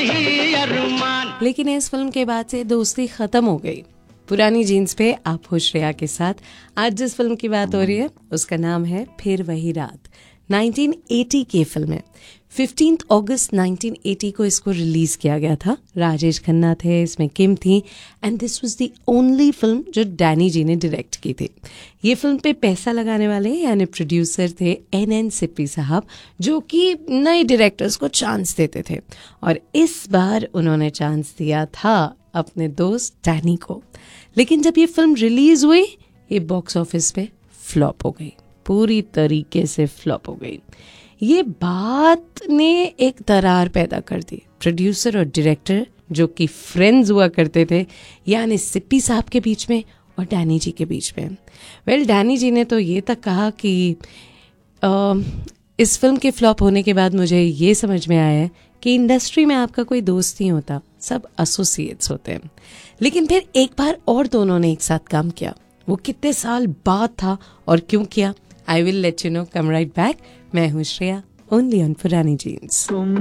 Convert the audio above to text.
लेकिन इस फिल्म के बाद से दोस्ती खत्म हो गई। पुरानी जीन्स पे आप हो श्रेया के साथ। आज जिस फिल्म की बात हो रही है उसका नाम है फिर वही रात। 1980 की फिल्म है। 15 अगस्त 1980 को इसको रिलीज किया गया था। राजेश खन्ना थे इसमें, किम थी, and this was the only film जो डैनी जी ने डायरेक्ट की थी। ये फिल्म पे पैसा लगाने वाले यानी प्रोड्यूसर थे एन सिप्पी साहब, जो कि नए डायरेक्टर्स को चांस देते थे, और इस बार उन्होंने चांस दिया था अपने दोस्त डैनी को। लेकिन जब ये फिल्म रिलीज हुई ये बॉक्स ऑफिस पे फ्लॉप हो गई, पूरी तरीके से फ्लॉप हो गई। ये बात ने एक दरार पैदा कर दी प्रोड्यूसर और डायरेक्टर जो कि फ्रेंड्स हुआ करते थे, यानी सिप्पी साहब के बीच में और डैनी जी के बीच में। वेल, डैनी जी ने तो ये तक कहा कि इस फिल्म के फ्लॉप होने के बाद मुझे ये समझ में आया है कि इंडस्ट्री में आपका कोई दोस्त नहीं होता, सब एसोसिएट्स होते हैं। लेकिन फिर एक बार और दोनों ने एक साथ काम किया। वो कितने साल बाद था और क्यों किया, I will let you know, come right back. मैं हूँ श्रेया, ओनली ऑन पुरानी जीन्स।